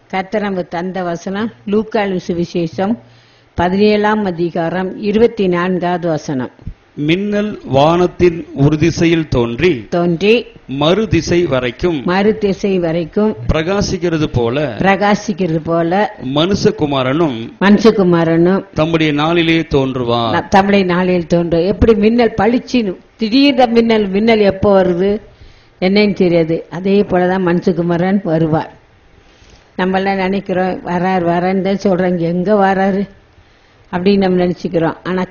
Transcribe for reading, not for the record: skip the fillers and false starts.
கர்த்தர் நமக்கு தந்த வசனம் லூக்காவின் சுவிசேஷம் 17ஆம் அதிகாரம் 24வது வசனம். மின்னல் வானத்தின் ஒரு திசையில் தோன்றி மறுதிசை வரைக்கும் பிரகாசிக்கிறது போல மனுஷகுமாரனும் தம்முடைய நாளிலே தோன்றுவார். எப்படி மின்னல் பளிச்சின்னு திடீர்னு மின்னல் எப்போ வருது என்னன்னு தெரியாது. அதே போலதான் மனுஷகுமாரன் வருவார். நம்ம எல்லாம் நினைக்கிறோம் வரான்னு தான் சொல்றாங்க, எங்க வராரு அப்படின்னு நம்ம நினைச்சுக்கிறோம். ஆனா